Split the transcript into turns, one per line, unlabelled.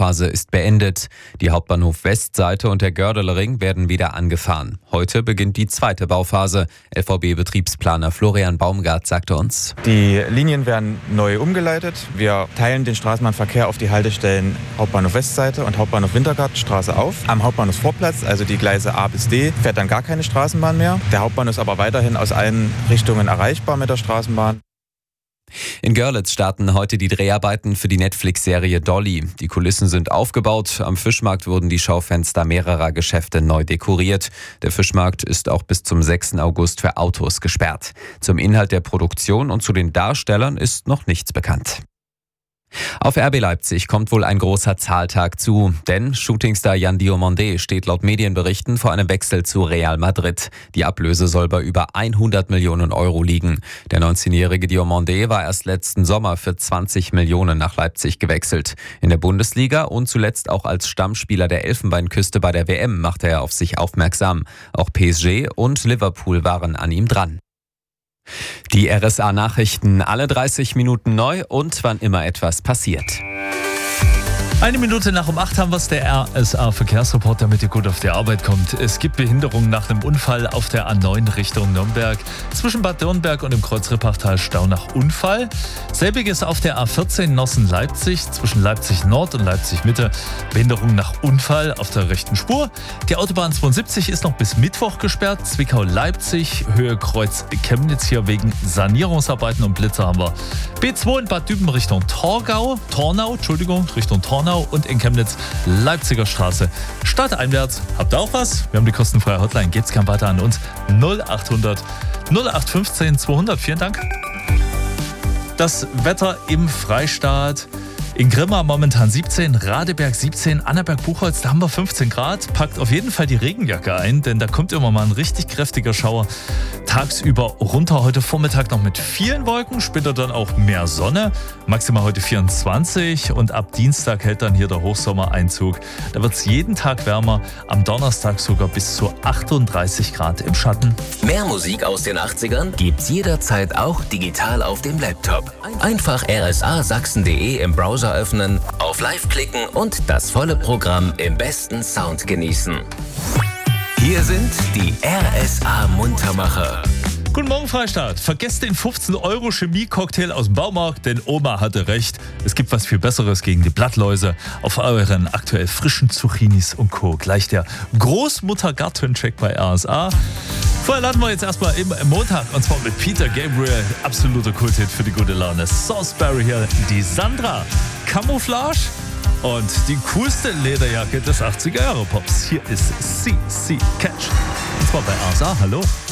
Bauphase ist beendet. Die Hauptbahnhof-Westseite und der Gördeler-Ring werden wieder angefahren. Heute beginnt die zweite Bauphase. LVB-Betriebsplaner Florian Baumgart sagte uns:
Die Linien werden neu umgeleitet. Wir teilen den Straßenbahnverkehr auf die Haltestellen Hauptbahnhof Westseite und Hauptbahnhof Wintergartenstraße auf. Am Hauptbahnhofsvorplatz, also die Gleise A bis D, fährt dann gar keine Straßenbahn mehr. Der Hauptbahnhof ist aber weiterhin aus allen Richtungen erreichbar mit der Straßenbahn.
In Görlitz starten heute die Dreharbeiten für die Netflix-Serie Dolly. Die Kulissen sind aufgebaut. Am Fischmarkt wurden die Schaufenster mehrerer Geschäfte neu dekoriert. Der Fischmarkt ist auch bis zum 6. August für Autos gesperrt. Zum Inhalt der Produktion und zu den Darstellern ist noch nichts bekannt. Auf RB Leipzig kommt wohl ein großer Zahltag zu, denn Shootingstar Yan Diomandé steht laut Medienberichten vor einem Wechsel zu Real Madrid. Die Ablöse soll bei über 100 Millionen Euro liegen. Der 19-jährige Diomandé war erst letzten Sommer für 20 Millionen nach Leipzig gewechselt. In der Bundesliga und zuletzt auch als Stammspieler der Elfenbeinküste bei der WM machte er auf sich aufmerksam. Auch PSG und Liverpool waren an ihm dran. Die RSA-Nachrichten, alle 30 Minuten neu und wann immer etwas passiert.
1 Minute nach um 8 haben wir es, der RSA-Verkehrsreport, damit ihr gut auf die Arbeit kommt. Es gibt Behinderungen nach einem Unfall auf der A9 Richtung Nürnberg. Zwischen Bad Dürnberg und dem Kreuz Rippachtal Stau nach Unfall. Selbiges auf der A14 Nossen-Leipzig zwischen Leipzig Nord und Leipzig Mitte. Behinderung nach Unfall auf der rechten Spur. Die Autobahn 72 ist noch bis Mittwoch gesperrt. Zwickau-Leipzig, Höhe Kreuz Chemnitz hier wegen Sanierungsarbeiten und Blitzer haben wir. B2 in Bad Düben Richtung Tornau und in Chemnitz Leipziger Straße. Stadteinwärts. Habt ihr auch was? Wir haben die kostenfreie Hotline. Geht's gern weiter an uns. 0800 0815 200. Vielen Dank. Das Wetter im Freistaat. In Grimma momentan 17, Radeberg 17, Annaberg-Buchholz, da haben wir 15 Grad. Packt auf jeden Fall die Regenjacke ein, denn da kommt immer mal ein richtig kräftiger Schauer tagsüber runter. Heute Vormittag noch mit vielen Wolken, später dann auch mehr Sonne. Maximal heute 24 und ab Dienstag hält dann hier der Hochsommereinzug. Da wird es jeden Tag wärmer, am Donnerstag sogar bis zu 38 Grad im Schatten.
Mehr Musik aus den 80ern gibt's jederzeit auch digital auf dem Laptop. Einfach rsasachsen.de im Browser öffnen, auf Live klicken und das volle Programm im besten Sound genießen. Hier sind die RSA-Muntermacher.
Guten Morgen, Freistaat. Vergesst den 15€ Chemie-Cocktail aus dem Baumarkt, denn Oma hatte recht. Es gibt was viel Besseres gegen die Blattläuse auf euren aktuell frischen Zucchinis und Co. Gleich der Großmutter-Garten-Check bei RSA. Vorher laden wir jetzt erstmal im Montag, und zwar mit Peter Gabriel. Absoluter Kulthit für die gute Laune. Salisbury hier, die Sandra. Camouflage und die coolste Lederjacke des 80er-Jahre-Pops. Hier ist CC Catch. Und zwar bei RSA. Hallo.